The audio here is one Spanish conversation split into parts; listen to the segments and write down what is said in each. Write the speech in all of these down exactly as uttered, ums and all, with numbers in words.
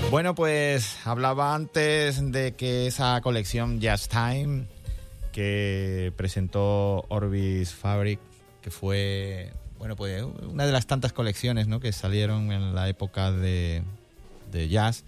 Bueno, pues hablaba antes de que esa colección Jazz Time que presentó Orbis Fabric, que fue, bueno, pues una de las tantas colecciones, ¿no?, que salieron en la época de, de jazz,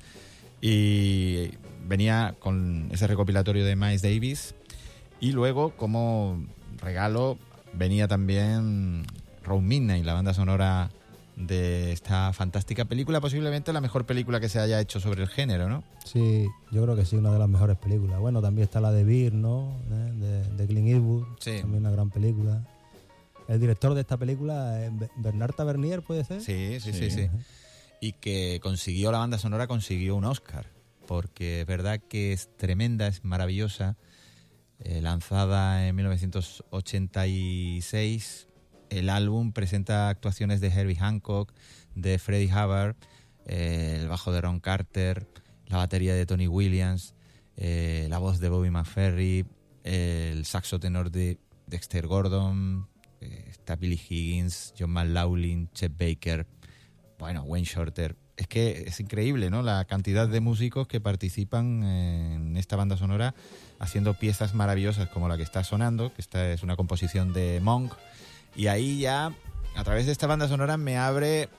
y venía con ese recopilatorio de Miles Davis, y luego como regalo venía también Round Midnight, la banda sonora de esta fantástica película, posiblemente la mejor película que se haya hecho sobre el género, ¿no? Sí, yo creo que sí, una de las mejores películas. Bueno, también está la de Beer, ¿no? ¿Eh? De, de Clint Eastwood, sí. También una gran película. El director de esta película es Bernard Tavernier, ¿puede ser? Sí, sí, sí, sí. sí. Y que consiguió, la banda sonora consiguió un Oscar, porque es verdad que es tremenda, es maravillosa, eh, lanzada en mil novecientos ochenta y seis. El álbum presenta actuaciones de Herbie Hancock, de Freddie Hubbard, eh, el bajo de Ron Carter, la batería de Tony Williams, eh, la voz de Bobby McFerrin, eh, el saxo tenor de Dexter Gordon, eh, está Billy Higgins, John McLaughlin, Chet Baker, bueno, Wayne Shorter. Es que es increíble, ¿no?, la cantidad de músicos que participan en esta banda sonora haciendo piezas maravillosas como la que está sonando, que esta es una composición de Monk. Y ahí ya, a través de esta banda sonora, me abre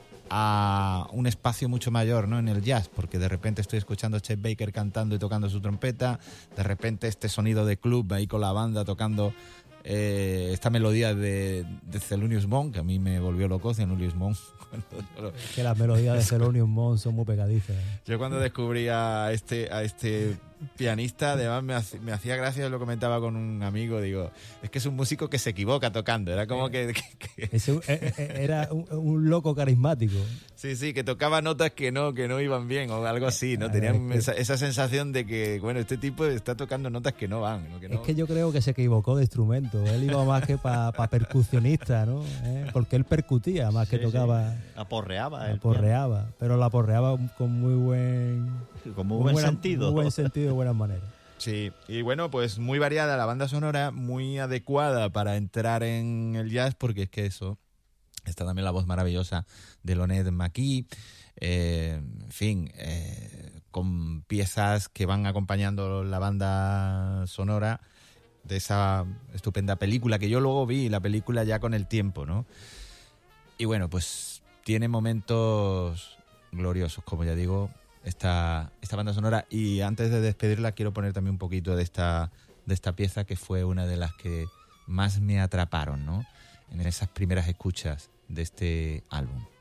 a un espacio mucho mayor, ¿no?, en el jazz, porque de repente estoy escuchando a Chet Baker cantando y tocando su trompeta, de repente este sonido de club ahí con la banda tocando eh, esta melodía de, de Thelonious Monk, que a mí me volvió loco Thelonious Monk. Es que las melodías de Thelonious Monk son muy pegadizas. Yo cuando descubrí a este, a este pianista, además me, hacía, me hacía gracia, lo comentaba con un amigo, digo, es que es un músico que se equivoca tocando, era como que... que, que... Ese, era un, un loco carismático. Sí, sí, que tocaba notas que no, que no iban bien o algo así, ¿no? Tenían esa, esa sensación de que, bueno, este tipo está tocando notas que no van, ¿no? Que no... Es que yo creo que se equivocó de instrumento, él iba más que para pa percusionista, ¿no? ¿Eh? Porque él percutía más que sí, tocaba... Sí. Aporreaba. Aporreaba, pero la aporreaba con muy buen... Con muy buen buena, sentido. Muy buen sentido y buenas maneras. Sí, y bueno, pues muy variada la banda sonora, muy adecuada para entrar en el jazz, porque es que eso, está también la voz maravillosa de Lonette McKee, eh, en fin, eh, con piezas que van acompañando la banda sonora de esa estupenda película, que yo luego vi la película ya con el tiempo, ¿no? Y bueno, pues tiene momentos gloriosos, como ya digo, esta, esta banda sonora. Y antes de despedirla quiero poner también un poquito de esta, de esta pieza, que fue una de las que más me atraparon, ¿no?, en esas primeras escuchas de este álbum.